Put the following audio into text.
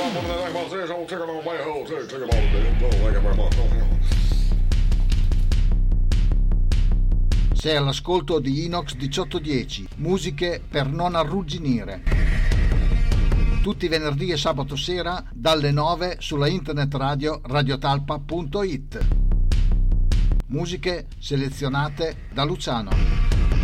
Sei all'ascolto di Inox 1810, musiche per non arrugginire. Tutti i venerdì e sabato sera dalle 9 sulla internet radio radiotalpa.it. Musiche selezionate da Luciano.